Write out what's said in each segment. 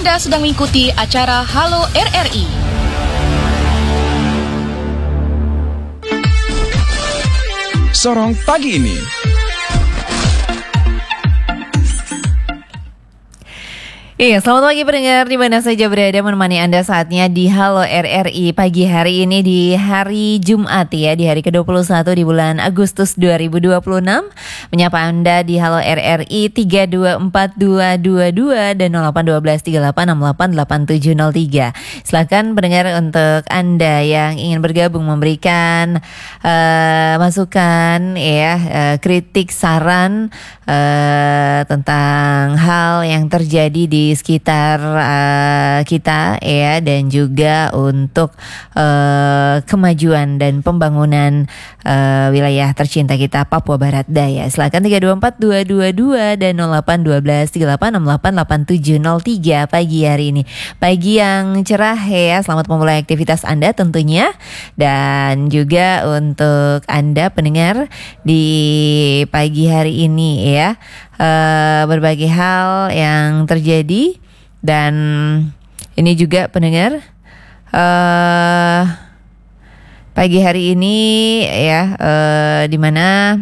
Anda sedang mengikuti acara Halo RRI. Sorong pagi ini. Iya, selamat pagi pendengar di mana saja berada, menemani Anda saatnya di Halo RRI pagi hari ini di hari Jumat ya, di hari ke-21 di bulan Agustus 2026. Menyapa Anda di Halo RRI 324222 dan 081238688703. Silakan pendengar untuk Anda yang ingin bergabung memberikan masukan ya, kritik, saran tentang hal yang terjadi di sekitar kita ya, dan juga untuk kemajuan dan pembangunan wilayah tercinta kita Papua Barat Daya. Silakan 324222 dan 081238688703 pagi hari ini. Pagi yang cerah ya, selamat memulai aktivitas Anda tentunya. Dan juga untuk Anda pendengar di pagi hari ini ya, berbagai hal yang terjadi, dan ini juga pendengar pagi hari ini ya, di mana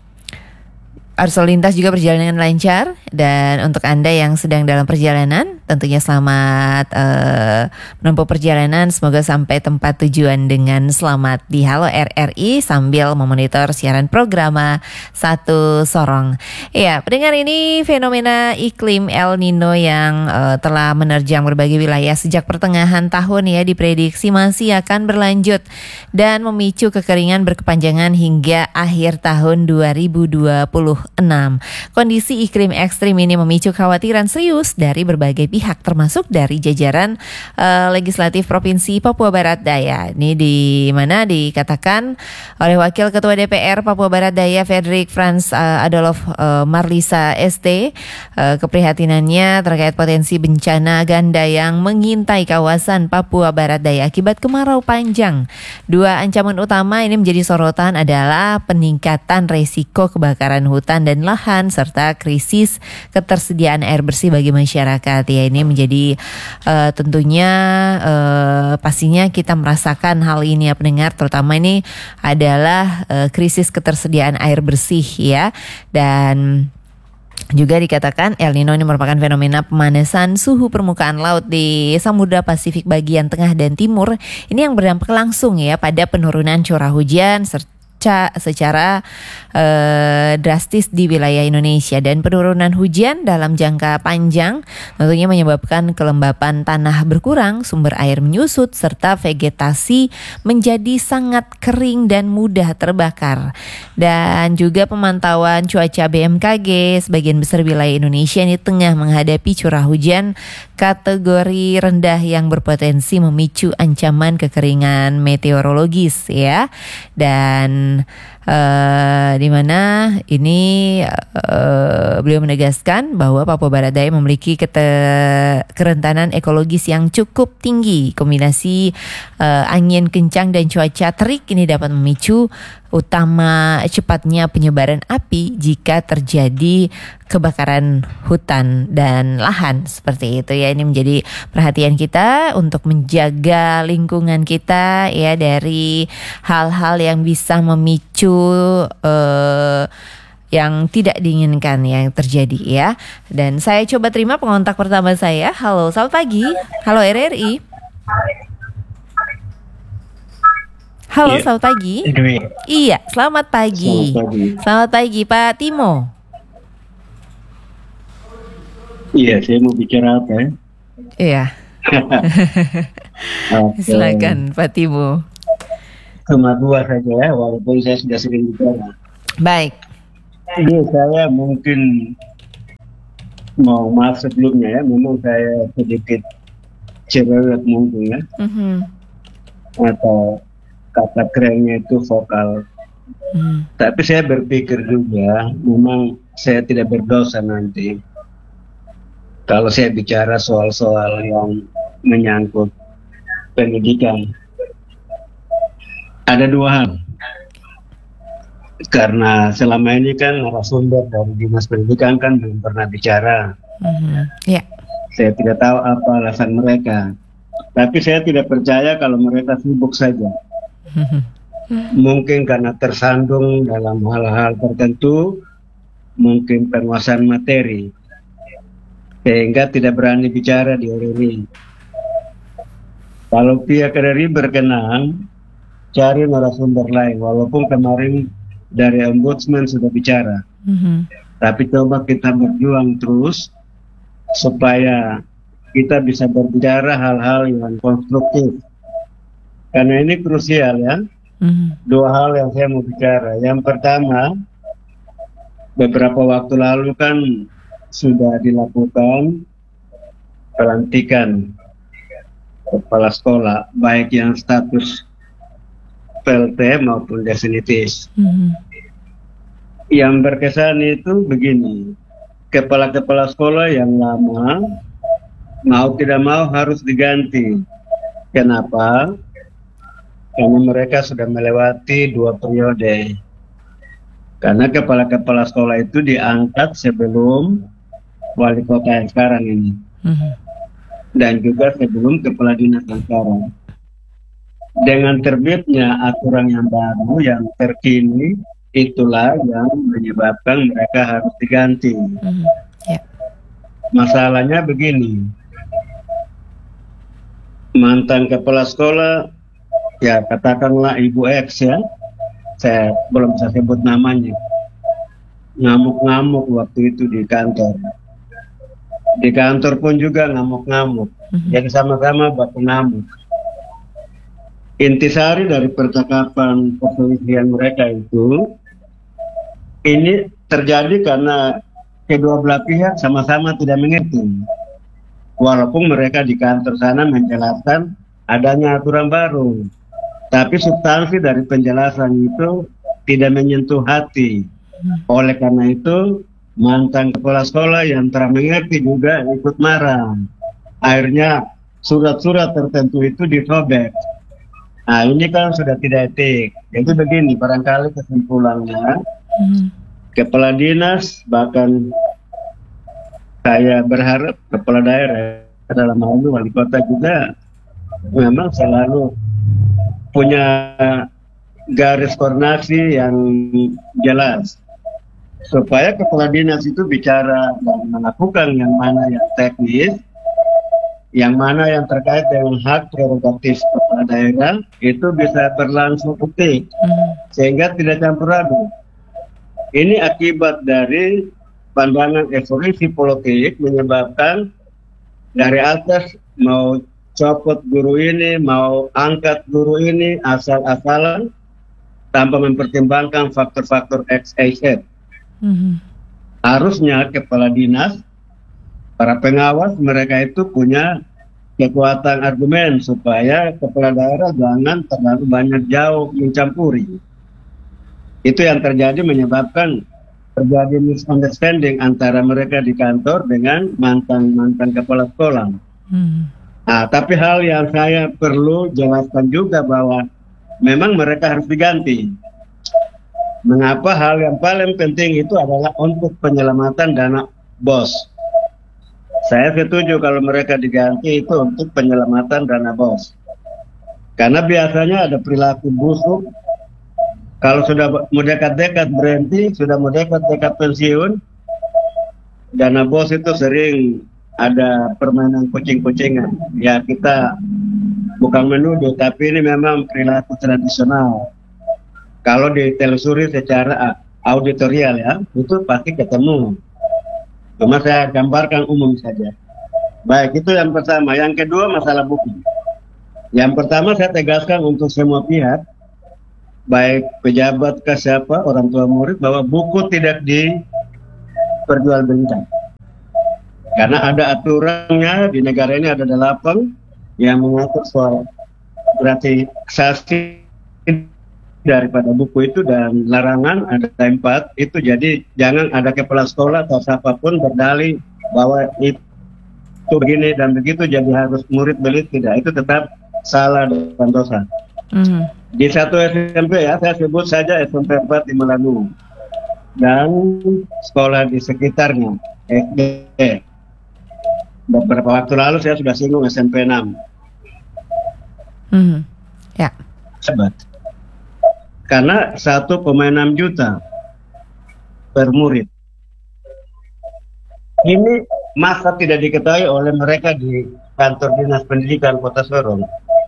arus lalu lintas juga berjalan dengan lancar. Dan untuk Anda yang sedang dalam perjalanan, tentunya selamat menempuh perjalanan. Semoga sampai tempat tujuan dengan selamat di Halo RRI sambil memonitor siaran programa Satu Sorong. Ya, pendengar, ini fenomena iklim El Nino yang telah menerjang berbagai wilayah sejak pertengahan tahun ya, diprediksi masih akan berlanjut dan memicu kekeringan berkepanjangan hingga akhir tahun 2026. Kondisi iklim ekstrim ini memicu kekhawatiran serius dari berbagai pihak, termasuk dari jajaran legislatif Provinsi Papua Barat Daya. Ini di mana dikatakan oleh Wakil Ketua DPR Papua Barat Daya Frederick Franz Adolf Marlisa ST, keprihatinannya terkait potensi bencana ganda yang mengintai kawasan Papua Barat Daya akibat kemarau panjang. Dua ancaman utama ini menjadi sorotan adalah peningkatan resiko kebakaran hutan dan lahan serta krisis ketersediaan air bersih bagi masyarakat ya. Ini menjadi tentunya pastinya kita merasakan hal ini ya pendengar, terutama ini adalah krisis ketersediaan air bersih ya. Dan juga dikatakan El Nino ini merupakan fenomena pemanasan suhu permukaan laut di Samudra Pasifik bagian tengah dan timur. Ini yang berdampak langsung ya pada penurunan curah hujan secara drastis di wilayah Indonesia, dan penurunan hujan dalam jangka panjang tentunya menyebabkan kelembapan tanah berkurang, sumber air menyusut, serta vegetasi menjadi sangat kering dan mudah terbakar. Dan juga pemantauan cuaca BMKG, sebagian besar wilayah Indonesia ini tengah menghadapi curah hujan kategori rendah yang berpotensi memicu ancaman kekeringan meteorologis ya. Dan di mana ini beliau menegaskan bahwa Papua Barat Daya memiliki kerentanan ekologis yang cukup tinggi. Kombinasi angin kencang dan cuaca terik ini dapat memicu utama cepatnya penyebaran api jika terjadi kebakaran hutan dan lahan seperti itu ya. Ini menjadi perhatian kita untuk menjaga lingkungan kita ya dari hal-hal yang bisa memicu yang tidak diinginkan yang terjadi ya. Dan saya coba terima pengontak pertama saya. Halo, selamat pagi. Halo RRI. Halo, iya. Selamat pagi. Iya, selamat pagi. Selamat pagi, Pak Timo. Iya, saya mau bicara apa ya? Iya. Silakan Pak Timo. Cuma dua saja ya, walaupun saya sudah sering bicara. Baik. Ini saya mungkin mau maaf sebelumnya ya, memang saya sedikit cerewet mungkin ya, atau kata kerennya itu vokal. Tapi saya berpikir juga, memang saya tidak berdosa nanti kalau saya bicara soal-soal yang menyangkut pendidikan. Ada dua hal. Karena selama ini kan narasumber dari Dinas Pendidikan kan belum pernah bicara. Yeah. Saya tidak tahu apa alasan mereka. Tapi saya tidak percaya kalau mereka sibuk saja. Mungkin karena tersandung dalam hal-hal tertentu, mungkin penguasaan materi, sehingga tidak berani bicara di RRI. Kalau pihak RRI berkenan, cari narasumber lain, walaupun kemarin dari Ombudsman sudah bicara. Tapi coba kita berjuang terus supaya kita bisa berbicara hal-hal yang konstruktif. Karena ini krusial ya. Dua hal yang saya mau bicara. Yang pertama, beberapa waktu lalu kan sudah dilakukan pelantikan kepala sekolah, baik yang status PLT maupun definitif. Yang berkesan itu begini, kepala-kepala sekolah yang lama mau tidak mau harus diganti. Kenapa? Karena mereka sudah melewati 2 periode. Karena kepala-kepala sekolah itu diangkat sebelum wali kota yang sekarang ini. Dan juga sebelum kepala dinas yang sekarang. Dengan terbitnya aturan yang baru, yang terkini, itulah yang menyebabkan mereka harus diganti. Masalahnya begini, mantan kepala sekolah, ya katakanlah Ibu X ya, saya belum bisa sebut namanya, ngamuk-ngamuk waktu itu di kantor. Di kantor pun juga ngamuk-ngamuk, jadi sama-sama baku ngamuk. Intisari dari percakapan perselisihan mereka itu, ini terjadi karena kedua belah pihak sama-sama tidak mengerti. Walaupun mereka di kantor sana menjelaskan adanya aturan baru, tapi substansi dari penjelasan itu tidak menyentuh hati. Oleh karena itu, mantan kepala sekolah yang telah mengerti juga ikut marah. Akhirnya surat-surat tertentu itu disobek. Nah, ini kan sudah tidak etik. Jadi begini, barangkali kesimpulannya, kepala dinas, bahkan saya berharap kepala daerah, dalam hal ini wali kota juga, memang selalu punya garis koordinasi yang jelas. Supaya kepala dinas itu bicara dan melakukan yang mana yang teknis, yang mana yang terkait dengan hak prerogatif kepala daerah, itu bisa berlangsung utuh, sehingga tidak campur aduk. Ini akibat dari pandangan evolusi politik menyebabkan dari atas mau copot guru ini, mau angkat guru ini asal-asalan tanpa mempertimbangkan faktor-faktor X, Y, Z. Harusnya kepala dinas, para pengawas, mereka itu punya kekuatan argumen supaya kepala daerah jangan terlalu banyak jauh mencampuri. Itu yang terjadi menyebabkan terjadi misunderstanding antara mereka di kantor dengan mantan kepala sekolah. Nah, tapi hal yang saya perlu jelaskan juga bahwa memang mereka harus diganti. Mengapa? Hal yang paling penting itu adalah untuk penyelamatan dana BOS. Saya setuju kalau mereka diganti itu untuk penyelamatan dana BOS. Karena biasanya ada perilaku busuk. Kalau sudah mau dekat-dekat berhenti, sudah mau dekat-dekat pensiun, dana BOS itu sering ada permainan kucing-kucingan. Ya, kita bukan menuduh, tapi ini memang perilaku tradisional. Kalau ditelusuri secara auditorial ya, itu pasti ketemu. Cuma saya gambarkan umum saja. Baik, itu yang pertama. Yang kedua, masalah buku. Yang pertama saya tegaskan untuk semua pihak, baik pejabat ke siapa, orang tua murid, bahwa buku tidak diperjualbelikan. Karena ada aturannya di negara ini, ada 8 yang mengatur soal gratifikasi daripada buku itu, dan larangan ada 4 itu. Jadi jangan ada kepala sekolah atau siapapun berdalih bahwa itu begini dan begitu jadi harus murid beli, tidak. Itu tetap salah dan dosa. Di satu SMP ya, saya sebut saja SMP 4 di Melangu dan sekolah di sekitarnya SD, beberapa waktu lalu saya sudah singgung SMP 6. Ya. Hebat. Karena 1,6 juta per murid. Ini masa tidak diketahui oleh mereka di kantor dinas pendidikan Kota Sorong.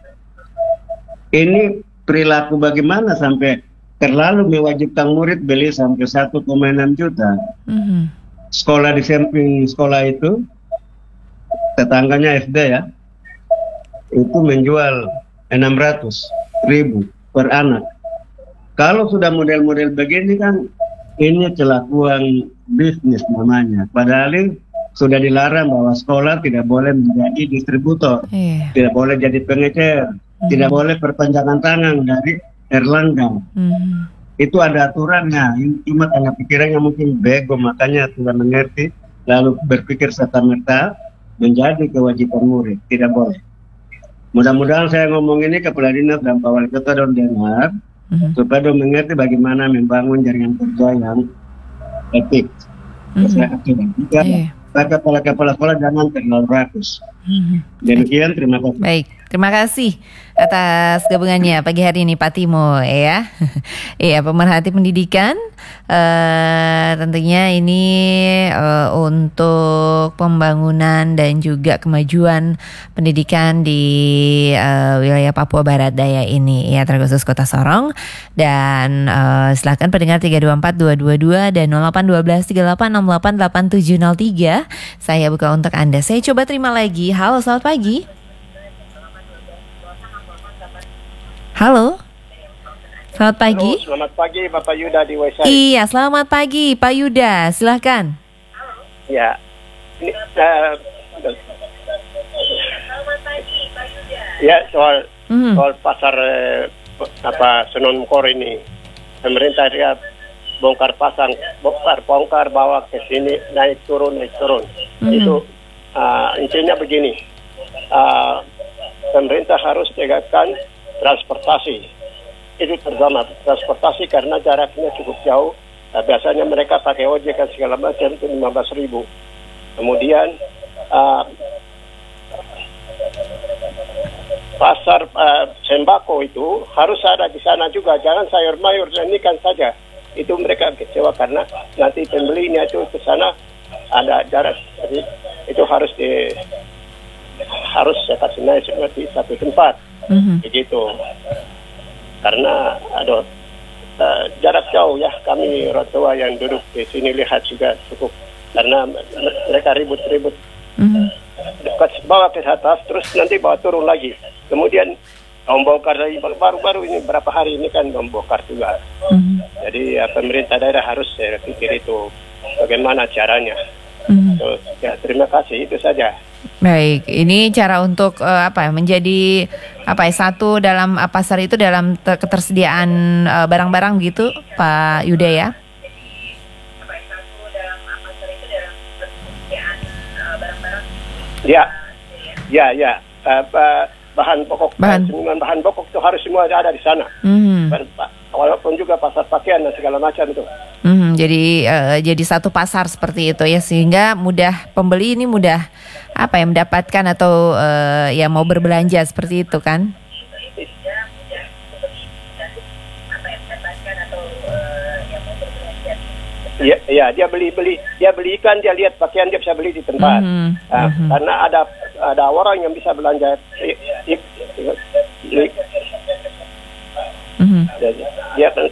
Ini perilaku bagaimana sampai terlalu mewajibkan murid beli sampai 1,6 juta. Sekolah di samping sekolah itu, tetangganya SD ya, itu menjual 600.000 per anak. Kalau sudah model-model begini kan, ini kelakuan bisnis namanya. Padahal sudah dilarang bahwa sekolah tidak boleh menjadi distributor, tidak boleh jadi pengecer, tidak boleh perpanjangan tangan dari Erlangga. Itu ada aturannya. Cuma karena pikirannya mungkin bego, makanya tidak mengerti, lalu berpikir serta-merta menjadi kewajiban murid. Tidak boleh. Mudah-mudahan saya ngomong ini kepada dinas dan Pak Wali Kota dan dengar, supaya dia mengerti bagaimana membangun jaringan kerja yang etik. Masyarakat juga. Kepala sekolah jangan terlalu rakus. Demikian, terima kasih. Baik, terima kasih atas gabungannya pagi hari ini Pak Timo ya. Iya, pemerhati pendidikan. Tentunya ini untuk pembangunan dan juga kemajuan pendidikan di wilayah Papua Barat Daya ini ya, terkhusus Kota Sorong. Dan silakan pendengar 324-222 dan 0812-3868-8703. Saya buka untuk Anda. Saya coba terima lagi. Halo, selamat pagi. Halo. Selamat pagi. Halo, selamat pagi Bapak Yuda di Waisai. Iya, selamat pagi Pak Yuda. Silahkan. Ya. Ini, ya soal pasar Senon Mukor ini. Pemerintah dia bongkar bawa ke sini, naik turun. Itu intinya begini. Pemerintah harus tegakkan transportasi. Itu pertama, transportasi karena jaraknya cukup jauh. Biasanya mereka pakai ojek dan segala macam itu 15.000. Kemudian pasar sembako itu harus ada di sana juga. Jangan sayur mayur dan ikan saja. Itu mereka kecewa karena nanti pembelinya itu ke sana ada jarak. Jadi itu harus saya kasih naik di satu tempat. Begitu. Karena jarak jauh ya, kami orang tua yang duduk di sini lihat juga cukup, karena mereka ribut-ribut bawa ke atas terus nanti bawa turun lagi, kemudian membongkar dari baru-baru ini berapa hari ini kan membongkar juga. Jadi pemerintah daerah harus pikir itu bagaimana caranya. So, ya, terima kasih, itu saja. Baik, ini cara untuk menjadi satu dalam pasar itu dalam ketersediaan barang-barang gitu, Pak Yuda ya? Ya. Bahan pokok itu harus semua ada di sana. Walaupun juga pasar pakaian dan segala macam itu. Jadi satu pasar seperti itu ya, sehingga mudah pembeli ini mudah mendapatkan atau mau berbelanja seperti itu kan? Ya, dia beli ikan, dia lihat pakaian, dia bisa beli di tempat. Karena ada orang yang bisa belanja. Dia kan.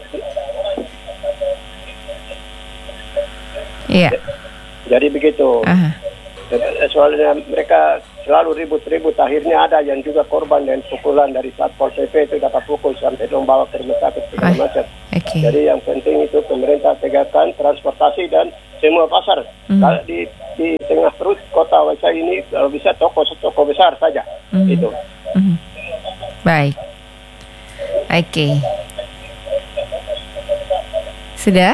Iya. Jadi begitu. Soalnya mereka selalu ribut-ribut, akhirnya ada yang juga korban dan pukulan dari Satpol PP itu dapat pukul sampai membawa ke rumah sakit segala macam. Jadi yang penting itu pemerintah tegakkan transportasi dan semua pasar. Kalau di tengah perut kota Waisai ini kalau bisa toko besar saja. Itu. Baik. Sudah?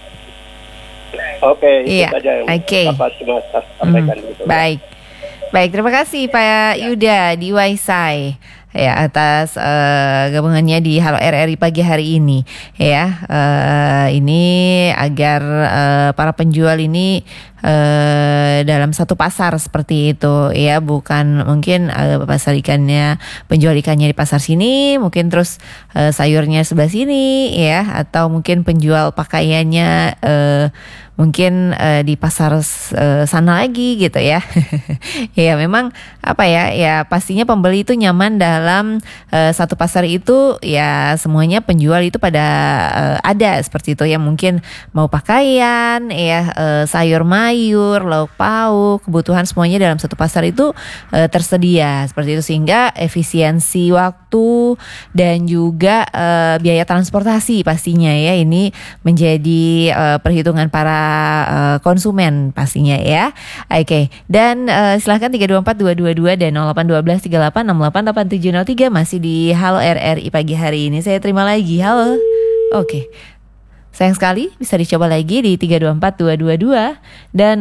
Oke, itu saja yang dapat cuma sampaikan. Baik, terima kasih Pak Yuda di Waisai. ya atas gabungannya di Halo RRI pagi hari ini ya. Ini agar para penjual ini dalam satu pasar seperti itu ya, bukan mungkin pasar ikannya, penjual ikannya di pasar sini, mungkin terus sayurnya sebelah sini ya, atau mungkin penjual pakaiannya mungkin di pasar sana lagi gitu ya. Ya memang apa ya pastinya pembeli itu nyaman dalam satu pasar itu ya, semuanya penjual itu pada ada seperti itu ya, mungkin mau pakaian ya, sayur mayur, lauk pauk, kebutuhan semuanya dalam satu pasar itu tersedia seperti itu, sehingga efisiensi waktu dan juga biaya transportasi pastinya ya, ini menjadi perhitungan para konsumen pastinya ya. Oke, dan silahkan 324-222 dan 0812-3868-8703 masih di Halo RRI pagi hari ini. Saya terima lagi. Halo. Oke. Sayang sekali, bisa dicoba lagi di 324-222 dan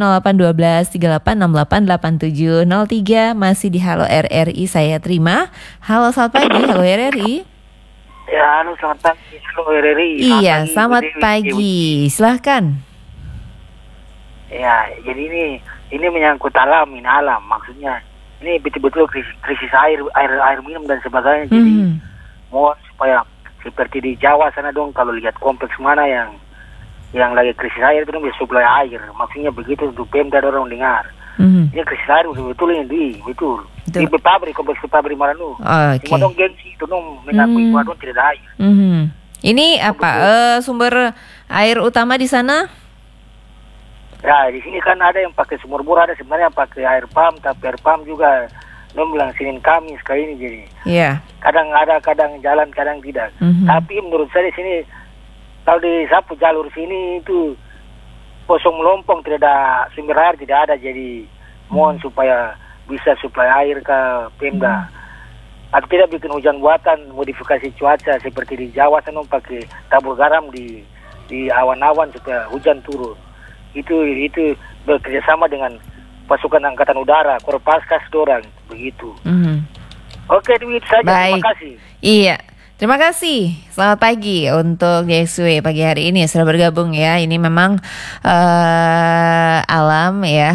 0812-3868-8703 masih di Halo RRI. Saya terima. Halo, selamat pagi. Halo RRI. Ya, selamat pagi. Halo RRI. Iya, selamat pagi. Silahkan. Ya, jadi ini menyangkut alam, maksudnya ini betul-betul krisis air minum dan sebagainya. Jadi mohon supaya seperti di Jawa sana dong, kalau lihat kompleks mana yang lagi krisis air itu dong suplai air, maksudnya begitu untuk Pemda orang dengar. Ini krisis air betul ini betul. Di pabrik, kompleks pabrik Maranu. Cuma dong gengsi itu dong mengakui bahwa dong tidak ada air. Ini apa sumber air utama di sana? Ya, di sini kan ada yang pakai sumur bor, ada sebenarnya pakai air pump, tapi air pump juga dong bilang Senin Kamis kali ini, jadi kadang ada, kadang jalan, kadang tidak. Tapi menurut saya di sini kalau di sapu jalur sini itu kosong melompong, tidak ada sumber air, tidak ada. Jadi mohon supaya bisa suplai air ke Pemda. Atau tidak bikin hujan buatan, modifikasi cuaca seperti di Jawa sana pakai tabur garam di awan-awan supaya hujan turun. Itu bekerjasama dengan pasukan angkatan udara, Korpaskas dorang begitu. Oke, itu saja. Baik. Terima kasih. Iya, terima kasih. Selamat pagi untuk YSW pagi hari ini sudah bergabung ya. Ini memang alam ya.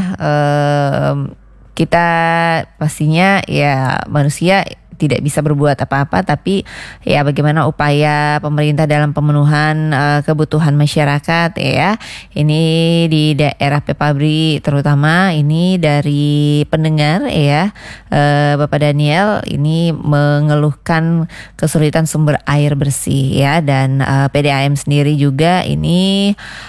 Kita pastinya ya manusia tidak bisa berbuat apa-apa, tapi ya bagaimana upaya pemerintah dalam pemenuhan kebutuhan masyarakat ya. Ini di daerah Pepabri terutama, ini dari pendengar ya, Bapak Daniel ini mengeluhkan kesulitan sumber air bersih ya, dan PDAM sendiri juga ini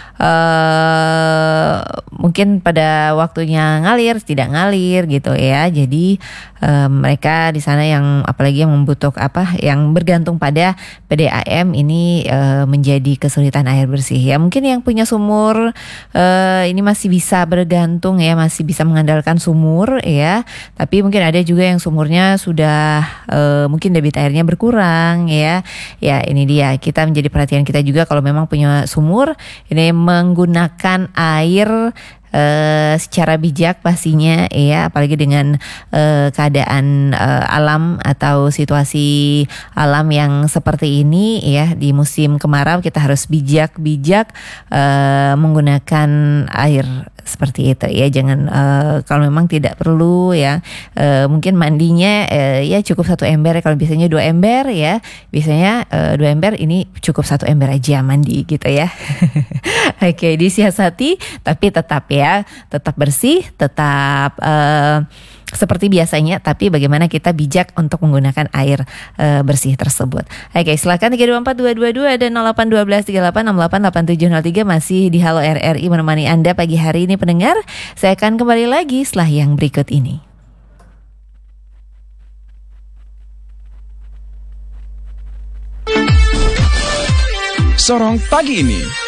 mungkin pada waktunya ngalir tidak ngalir gitu ya. Jadi mereka di sana yang apalagi yang yang bergantung pada PDAM ini menjadi kesulitan air bersih ya. Mungkin yang punya sumur ini masih bisa bergantung ya, masih bisa mengandalkan sumur ya. Tapi mungkin ada juga yang sumurnya sudah mungkin debit airnya berkurang ya. Ya ini dia, kita menjadi perhatian kita juga kalau memang punya sumur ini menggunakan air secara bijak pastinya ya, apalagi dengan keadaan alam atau situasi alam yang seperti ini ya. Di musim kemarau kita harus bijak menggunakan air seperti itu ya. Jangan kalau memang tidak perlu ya, mungkin mandinya ya cukup 1 ember. Kalau biasanya 2 ember ya, biasanya 2 ember, ini cukup 1 ember aja mandi gitu ya. Oke, disiasati tapi tetap ya, tetap bersih, tetap seperti biasanya, tapi bagaimana kita bijak untuk menggunakan air bersih tersebut. Oke, silakan 324-222 dan 081238688703 masih di Halo RRI menemani Anda pagi hari ini pendengar. Saya akan kembali lagi setelah yang berikut ini. Sorong pagi ini.